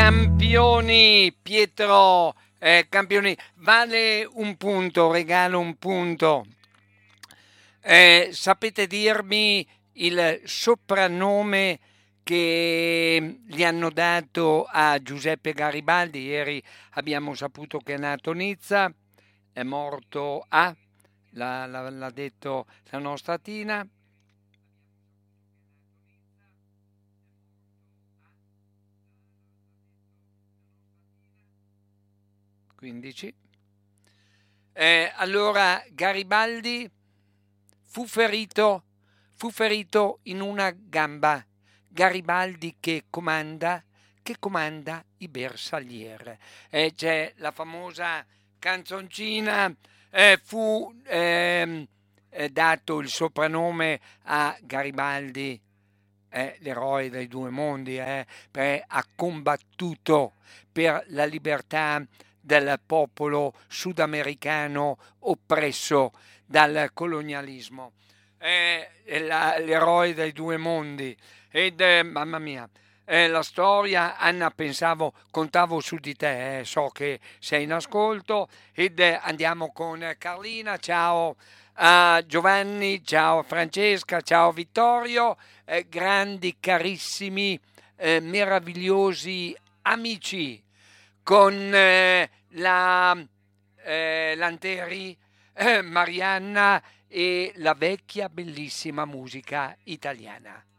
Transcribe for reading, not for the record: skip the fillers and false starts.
Campioni, Pietro, campioni, vale un punto, regalo un punto. Sapete dirmi il soprannome che gli hanno dato a Giuseppe Garibaldi? Ieri abbiamo saputo che è nato a Nizza, è morto a, l'ha detto la nostra Tina. 15. Allora Garibaldi fu ferito, fu ferito in una gamba. Garibaldi che comanda i bersaglieri. C'è la famosa canzoncina, fu dato il soprannome a Garibaldi, l'eroe dei due mondi, perché ha combattuto per la libertà del popolo sudamericano oppresso dal colonialismo. L'eroe dei due mondi. Ed mamma mia, la storia, Anna, pensavo, contavo su di te, so che sei in ascolto. Ed andiamo con Carlina, ciao a Giovanni, ciao Francesca, ciao Vittorio, grandi, carissimi, meravigliosi amici con Lanteri, Marianna e la vecchia bellissima musica italiana.